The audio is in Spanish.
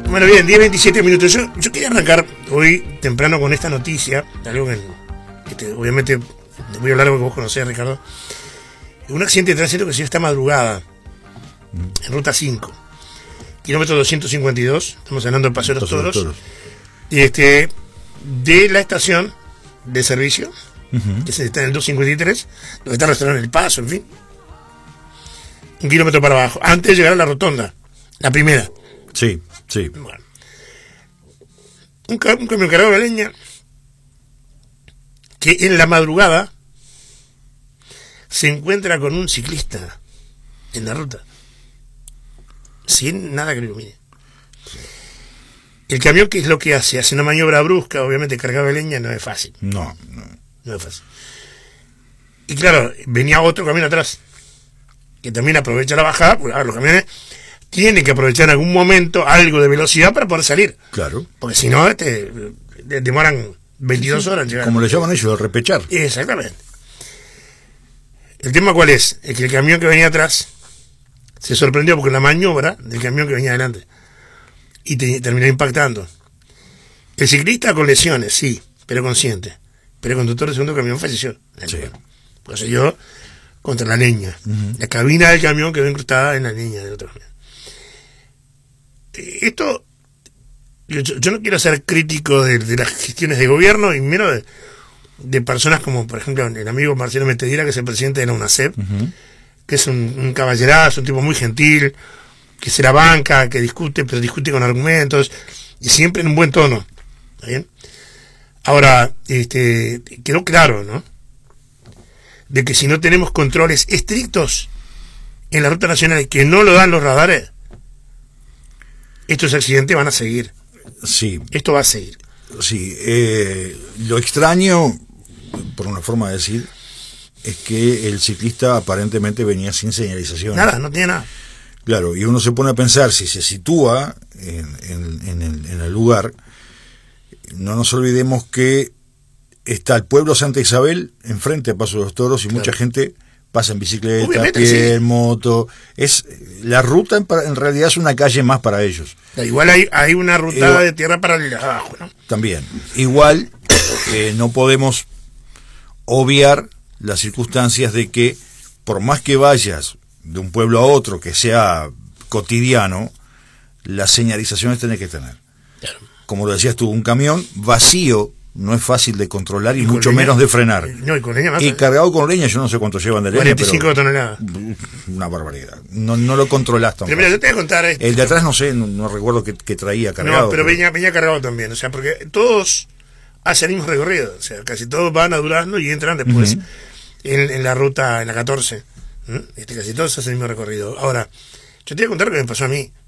Bueno, bien, 10:27. Yo quería arrancar hoy temprano con esta noticia, algo que obviamente voy a hablar de lo que vos conocés, Ricardo. Un accidente de tránsito que se dio esta madrugada en Ruta 5, kilómetro 252, estamos hablando del Paseo de los Toros, de la estación de servicio, que está en el 253, donde está el restaurante El Paso, en fin. 1 kilómetro para abajo, antes de llegar a la rotonda, la primera. Sí, sí. Bueno. Un camión cargado de leña que en la madrugada se encuentra con un ciclista en la ruta, sin nada que lo ilumine. El camión, ¿qué es lo que hace? Hace una maniobra brusca, obviamente cargado de leña, no es fácil. No es fácil. Y claro, venía otro camión atrás, que también aprovecha la bajada, porque los camiones tienen que aprovechar en algún momento algo de velocidad para poder salir. Claro. Porque si no, demoran 22 horas en llegar. Como le llaman ellos, el repechar. Exactamente. El tema, ¿cuál es? Es que el camión que venía atrás se sorprendió porque la maniobra del camión que venía adelante y terminó impactando. El ciclista con lesiones, sí, pero consciente. Pero el conductor del segundo camión falleció. Sí. Pues se dio contra la leña. La cabina del camión quedó incrustada en la leña del otro camión. Esto, yo no quiero ser crítico de las gestiones de gobierno y menos de personas como, por ejemplo, el amigo Marcelo Metediera, que es el presidente de la UNACEP, que es un caballerazo, un tipo muy gentil, que se la banca, que discute, pero discute con argumentos y siempre en un buen tono. ¿Está bien? Ahora, quedó claro, ¿no?, de que si no tenemos controles estrictos en la ruta nacional que no lo dan los radares, estos accidentes van a seguir. Sí. Esto va a seguir. Sí. Lo extraño, por una forma de decir, es que el ciclista aparentemente venía sin señalización. Nada, no tiene nada. Claro, y uno se pone a pensar, si se sitúa en el lugar, no nos olvidemos que está el pueblo Santa Isabel enfrente a Paso de los Toros y claro, mucha gente pasa en bicicleta, obviamente, a pie, sí, en moto. La ruta en realidad es una calle más para ellos. Igual hay una ruta de tierra paralela abajo, ¿no? También. Igual no podemos obviar las circunstancias de que por más que vayas de un pueblo a otro que sea cotidiano, las señalizaciones tenés que tener. Claro. Como lo decías tú, un camión vacío no es fácil de controlar y mucho leña, menos de frenar. No, y con leña más. Y cargado con leña, yo no sé cuánto llevan de leña. 45 toneladas. Una barbaridad. No lo controlás tampoco. Pero mira, yo te voy a contar. El de atrás no sé, no recuerdo que traía cargado. No, pero venía cargado también. O sea, porque todos hacen el mismo recorrido. O sea, casi todos van a Durazno y entran después en la ruta, en la 14. Casi todos hacen el mismo recorrido. Ahora, yo te voy a contar lo que me pasó a mí.